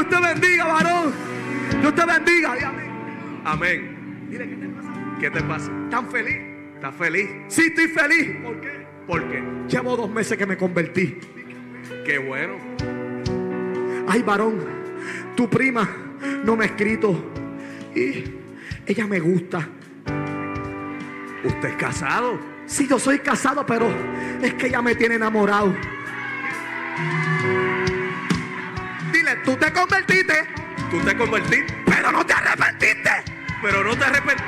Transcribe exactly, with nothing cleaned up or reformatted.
Dios te bendiga, varón. Dios te bendiga. Amén. Amén. Dile, ¿qué te pasa? ¿Qué te pasa? ¿Tan feliz? ¿Estás feliz? Sí, estoy feliz. ¿Por qué? ¿Por qué? Llevo dos meses que me convertí. Qué bueno. Ay, varón, tu prima no me ha escrito y ella me gusta. ¿Usted es casado? Sí, yo soy casado, pero es que ella me tiene enamorado. Dile, tú te convertiste, ¿Tú te convertiste? pero no te arrepentiste. Pero no te arrepentiste.